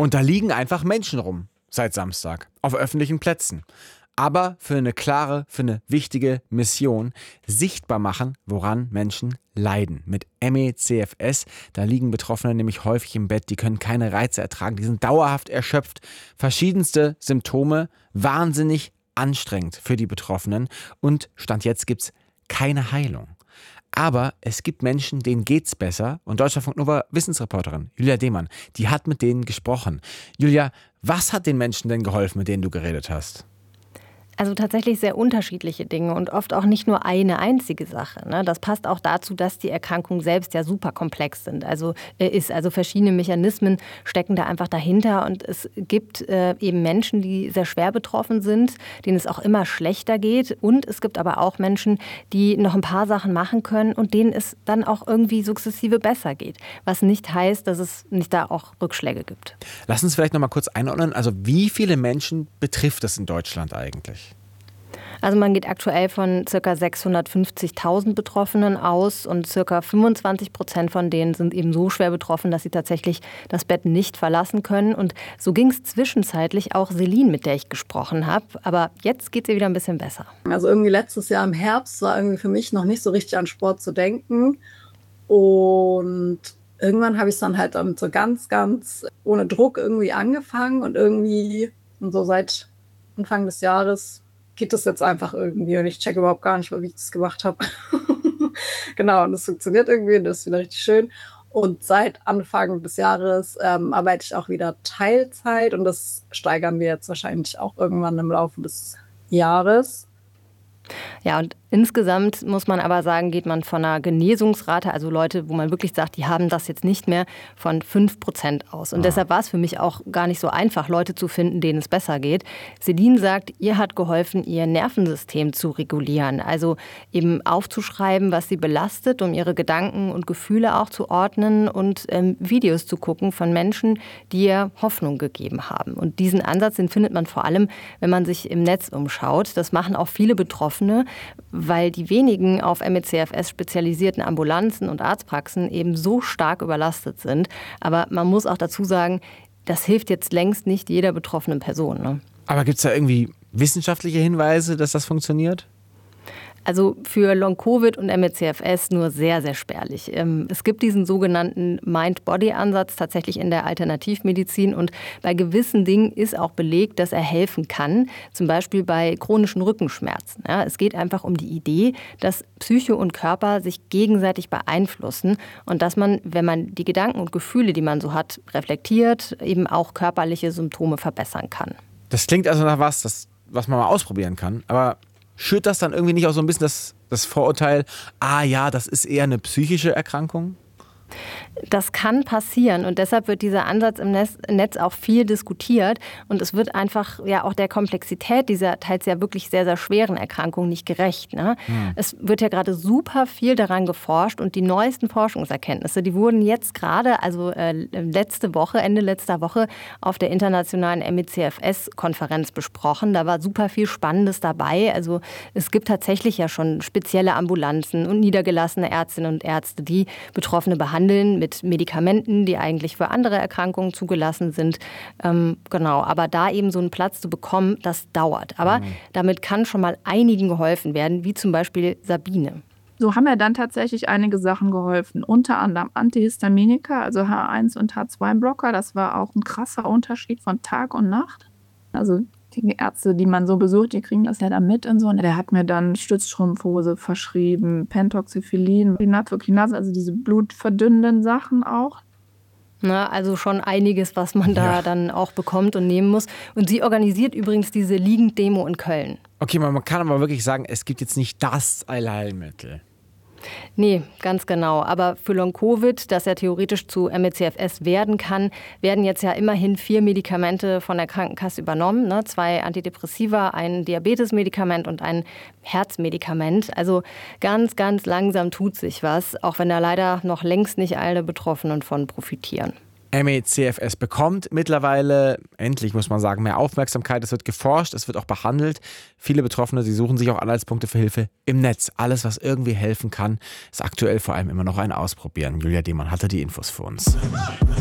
Und da liegen einfach Menschen rum seit Samstag auf öffentlichen Plätzen. Aber für eine wichtige Mission, sichtbar machen, woran Menschen leiden. Mit ME/CFS, da liegen Betroffene nämlich häufig im Bett, die können keine Reize ertragen, die sind dauerhaft erschöpft. Verschiedenste Symptome, wahnsinnig anstrengend für die Betroffenen. Und Stand jetzt gibt's keine Heilung. Aber es gibt Menschen, denen geht's besser. Und Deutschlandfunk Nova Wissensreporterin Julia Demann, die hat mit denen gesprochen. Julia, was hat den Menschen denn geholfen, mit denen du geredet hast? Also tatsächlich sehr unterschiedliche Dinge und oft auch nicht nur eine einzige Sache. Ne? Das passt auch dazu, dass die Erkrankungen selbst ja super komplex sind. Also verschiedene Mechanismen stecken da einfach dahinter. Und es gibt eben Menschen, die sehr schwer betroffen sind, denen es auch immer schlechter geht. Und es gibt aber auch Menschen, die noch ein paar Sachen machen können und denen es dann auch irgendwie sukzessive besser geht. Was nicht heißt, dass es nicht da auch Rückschläge gibt. Lass uns vielleicht noch mal kurz einordnen. Also wie viele Menschen betrifft das in Deutschland eigentlich? Also man geht aktuell von ca. 650.000 Betroffenen aus und ca. 25% von denen sind eben so schwer betroffen, dass sie tatsächlich das Bett nicht verlassen können. Und so ging es zwischenzeitlich auch Celine, mit der ich gesprochen habe. Aber jetzt geht es ihr wieder ein bisschen besser. Also irgendwie letztes Jahr im Herbst war irgendwie für mich noch nicht so richtig an Sport zu denken. Und irgendwann habe ich es dann halt damit so ganz, ganz ohne Druck irgendwie angefangen. Und irgendwie so seit Anfang des Jahres geht das jetzt einfach irgendwie und ich checke überhaupt gar nicht, wie ich das gemacht habe. Genau, und es funktioniert irgendwie und das ist wieder richtig schön. Und seit Anfang des Jahres arbeite ich auch wieder Teilzeit und das steigern wir jetzt wahrscheinlich auch irgendwann im Laufe des Jahres. Ja, und insgesamt muss man aber sagen, geht man von einer Genesungsrate, also Leute, wo man wirklich sagt, die haben das jetzt nicht mehr, von 5% aus. Und deshalb war es für mich auch gar nicht so einfach, Leute zu finden, denen es besser geht. Celine sagt, ihr hat geholfen, ihr Nervensystem zu regulieren. Also eben aufzuschreiben, was sie belastet, um ihre Gedanken und Gefühle auch zu ordnen und Videos zu gucken von Menschen, die ihr Hoffnung gegeben haben. Und diesen Ansatz, den findet man vor allem, wenn man sich im Netz umschaut. Das machen auch viele Betroffene, weil die wenigen auf ME/CFS spezialisierten Ambulanzen und Arztpraxen eben so stark überlastet sind. Aber man muss auch dazu sagen, das hilft jetzt längst nicht jeder betroffenen Person. Ne? Aber gibt es da irgendwie wissenschaftliche Hinweise, dass das funktioniert? Also für Long-Covid und ME/CFS nur sehr, sehr spärlich. Es gibt diesen sogenannten Mind-Body-Ansatz tatsächlich in der Alternativmedizin und bei gewissen Dingen ist auch belegt, dass er helfen kann, zum Beispiel bei chronischen Rückenschmerzen. Ja, es geht einfach um die Idee, dass Psyche und Körper sich gegenseitig beeinflussen und dass man, wenn man die Gedanken und Gefühle, die man so hat, reflektiert, eben auch körperliche Symptome verbessern kann. Das klingt also nach was man mal ausprobieren kann, aber schürt das dann irgendwie nicht auch so ein bisschen das Vorurteil, das ist eher eine psychische Erkrankung? Das kann passieren und deshalb wird dieser Ansatz im Netz auch viel diskutiert und es wird einfach ja auch der Komplexität dieser teils ja wirklich sehr, sehr schweren Erkrankung nicht gerecht. Ne? Es wird ja gerade super viel daran geforscht und die neuesten Forschungserkenntnisse, die wurden jetzt gerade, Ende letzter Woche auf der internationalen ME/CFS-Konferenz besprochen. Da war super viel Spannendes dabei. Also es gibt tatsächlich ja schon spezielle Ambulanzen und niedergelassene Ärztinnen und Ärzte, die Betroffene behandeln mit Medikamenten, die eigentlich für andere Erkrankungen zugelassen sind. Aber da eben so einen Platz zu bekommen, das dauert. Aber damit kann schon mal einigen geholfen werden, wie zum Beispiel Sabine. So haben mir dann tatsächlich einige Sachen geholfen. Unter anderem Antihistaminika, also H1 und H2-Blocker. Das war auch ein krasser Unterschied von Tag und Nacht. Also die Ärzte, die man so besucht, die kriegen das ja dann mit und so. Und der hat mir dann Stützstrumpfhose verschrieben, Pentoxifillin, Nitrokinase, also diese blutverdünnenden Sachen auch. Na, also schon einiges, was man da dann auch bekommt und nehmen muss. Und sie organisiert übrigens diese Liegend-Demo in Köln. Okay, man kann aber wirklich sagen, es gibt jetzt nicht das Allheilmittel. Nee, ganz genau. Aber für Long-Covid, das ja theoretisch zu ME/CFS werden kann, werden jetzt ja immerhin 4 Medikamente von der Krankenkasse übernommen. Ne? 2 Antidepressiva, ein Diabetesmedikament und ein Herzmedikament. Also ganz, ganz langsam tut sich was, auch wenn da leider noch längst nicht alle Betroffenen von profitieren. ME/CFS bekommt mittlerweile, endlich muss man sagen, mehr Aufmerksamkeit. Es wird geforscht, es wird auch behandelt. Viele Betroffene, sie suchen sich auch Anhaltspunkte für Hilfe im Netz. Alles, was irgendwie helfen kann, ist aktuell vor allem immer noch ein Ausprobieren. Julia Demann hatte die Infos für uns.